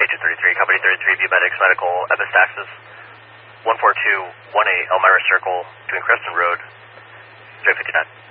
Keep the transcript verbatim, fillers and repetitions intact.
Agent thirty-three, Company thirty-three, View Medics, Medical, Epistaxis, one four two one eight Elmira Circle, between Creston Road, J fifty-nine.